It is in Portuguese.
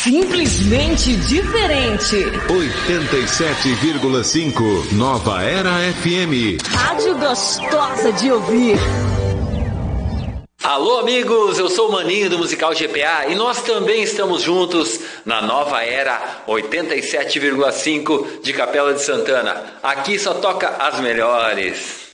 Simplesmente diferente. 87,5 Nova Era FM. Rádio gostosa de ouvir. Alô, amigos, eu sou o Maninho do Musical GPA e nós também estamos juntos na Nova Era 87,5 de Capela de Santana. Aqui só toca as melhores.